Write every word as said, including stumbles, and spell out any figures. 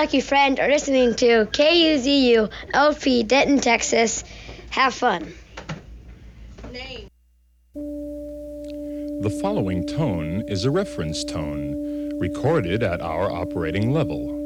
lucky friend are listening to K U Z U L P Denton, Texas. Have fun. Name. The following tone is a reference tone recorded at our operating level.